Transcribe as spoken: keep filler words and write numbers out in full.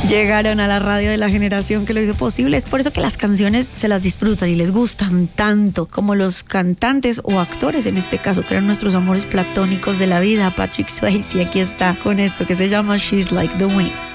llegaron a la radio de la generación que lo hizo posible. Es por eso que las canciones se las disfrutan y les gustan tanto como los cantantes o actores, en este caso, que eran nuestros amores platónicos de la vida. Patrick Swayze aquí está con esto que se llama She's Like the Wind.